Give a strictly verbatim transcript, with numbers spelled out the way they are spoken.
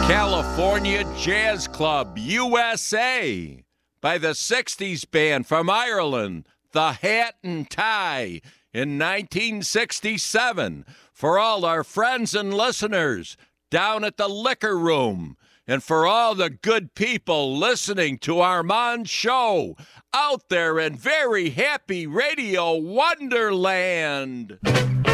California Jazz Club, U S A, by the sixties band from Ireland, The Hat and Tie, in nineteen sixty-seven. For all our friends and listeners down at the Liquor Room, and for all the good people listening to Armand's show out there in very happy Radio Wonderland.